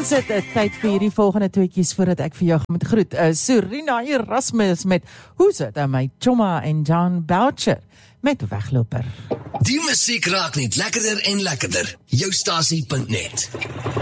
Ons het tyd vir hierdie volgende tweetjies voordat ek vir jou moet groet. Surina Erasmus met Hoe sit my Choma en John Boucher met Wegloper. Die musiek raak net lekkerder en lekkerder. Joustasie.net